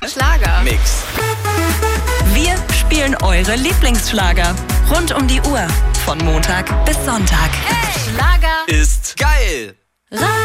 Schlager-Mix. Wir spielen eure Lieblingsschlager. Rund um die Uhr. Von Montag bis Sonntag. Schlager Ist geil.